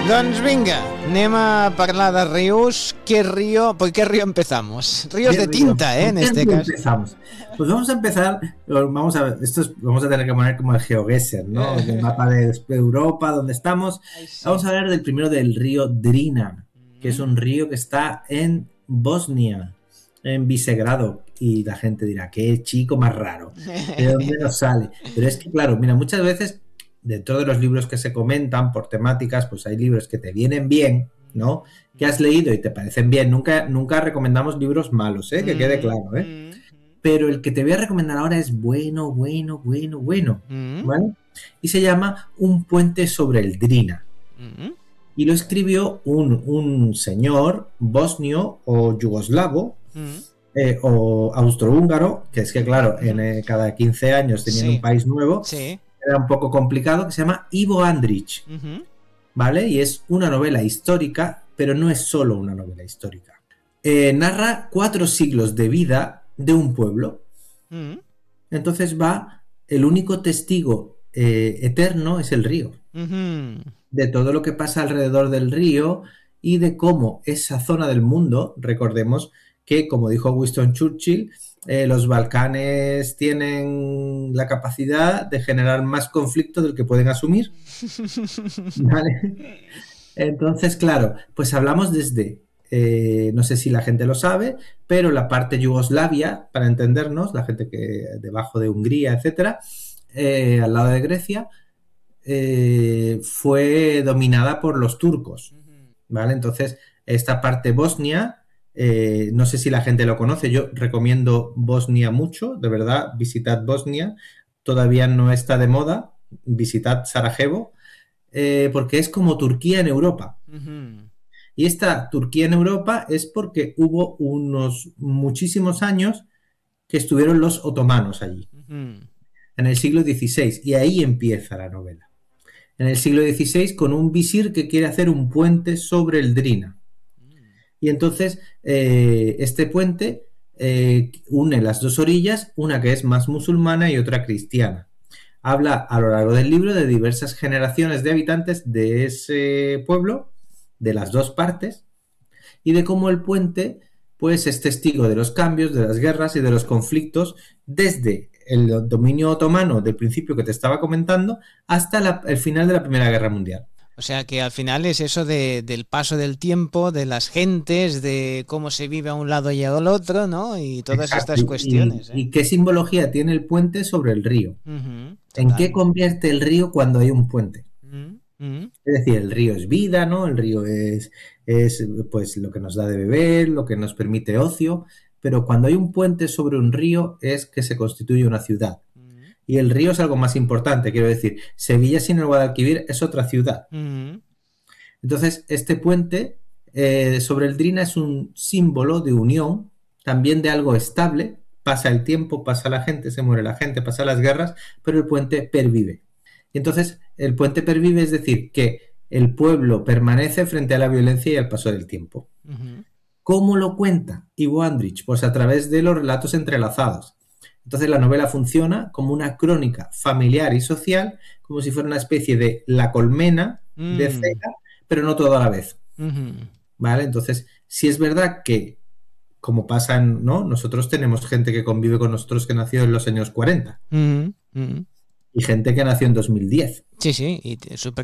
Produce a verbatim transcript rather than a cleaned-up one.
Doncs vinga, anem a parlar de ríos. ¿Qué río? ¿Por qué río empezamos? Ríos de tinta, ¿eh? En este caso. Empezamos? Pues vamos a empezar, vamos a ver, esto es, vamos a tener que poner como el GeoGuessr, ¿no? El mapa de Europa, donde estamos. Ay, sí. Vamos a hablar del primero del río Drina, que es un río que está en Bosnia, en Visegrado. Y la gente dirá, qué chico más raro, ¿de dónde nos sale? Pero es que, claro, mira, muchas veces, dentro de los libros que se comentan por temáticas, pues hay libros que te vienen bien, ¿no? Que has leído y te parecen bien. Nunca, nunca recomendamos libros malos, ¿eh? Que quede claro, ¿eh? Pero el que te voy a recomendar ahora es bueno, bueno, bueno, bueno, ¿vale? Y se llama Un puente sobre el Drina. Y lo escribió un, un señor bosnio o yugoslavo, eh, o austrohúngaro, que es que, claro, en, eh, cada quince años tenían Sí. un país nuevo. Sí. Era un poco complicado, que se llama Ivo Andrić, Uh-huh. ¿vale? Y es una novela histórica, pero no es solo una novela histórica. Eh, narra cuatro siglos de vida de un pueblo. Uh-huh. Entonces va, el único testigo eh, eterno es el río. Uh-huh. De todo lo que pasa alrededor del río y de cómo esa zona del mundo, recordemos que, como dijo Winston Churchill, Eh, los Balcanes tienen la capacidad de generar más conflicto del que pueden asumir. ¿Vale? Entonces, claro, pues hablamos desde, eh, no sé si la gente lo sabe, pero la parte Yugoslavia, para entendernos, la gente que debajo de Hungría, etcétera, eh, al lado de Grecia, eh, fue dominada por los turcos. ¿Vale? Entonces, esta parte Bosnia, Eh, no sé si la gente lo conoce, yo recomiendo Bosnia mucho, de verdad, visitad Bosnia, todavía no está de moda, visitad Sarajevo, eh, porque es como Turquía en Europa. Uh-huh. Y esta Turquía en Europa es porque hubo unos muchísimos años que estuvieron los otomanos allí, Uh-huh. en el siglo dieciséis, y ahí empieza la novela. En el siglo dieciséis, con un visir que quiere hacer un puente sobre el Drina. Y entonces eh, este puente eh, une las dos orillas, una que es más musulmana y otra cristiana. Habla a lo largo del libro de diversas generaciones de habitantes de ese pueblo, de las dos partes, y de cómo el puente pues, es testigo de los cambios, de las guerras y de los conflictos desde el dominio otomano del principio que te estaba comentando hasta la, el final de la Primera Guerra Mundial. O sea que al final es eso de, del paso del tiempo, de las gentes, de cómo se vive a un lado y al otro, ¿no? Y todas Exacto. estas cuestiones. Y, ¿eh? y qué simbología tiene el puente sobre el río. Uh-huh. ¿En qué convierte el río cuando hay un puente? Uh-huh. Uh-huh. Es decir, el río es vida, ¿no? El río es, es pues lo que nos da de beber, lo que nos permite ocio, pero cuando hay un puente sobre un río es que se constituye una ciudad. Y el río es algo más importante, quiero decir, Sevilla sin el Guadalquivir es otra ciudad. Uh-huh. Entonces, este puente eh, sobre el Drina es un símbolo de unión, también de algo estable. Pasa el tiempo, pasa la gente, se muere la gente, pasa las guerras, pero el puente pervive. Y entonces, el puente pervive, es decir, que el pueblo permanece frente a la violencia y al paso del tiempo. Uh-huh. ¿Cómo lo cuenta Ivo Andrić? Pues a través de los relatos entrelazados. Entonces la novela funciona como una crónica familiar y social, como si fuera una especie de La Colmena mm. de Cega, pero no todo a la vez. Uh-huh. ¿Vale? Entonces, si es verdad que, como pasa en, ¿no? Nosotros tenemos gente que convive con nosotros que nació en los años cuarenta. Uh-huh. Uh-huh. Y gente que nació en dos mil diez. Sí, sí, y súper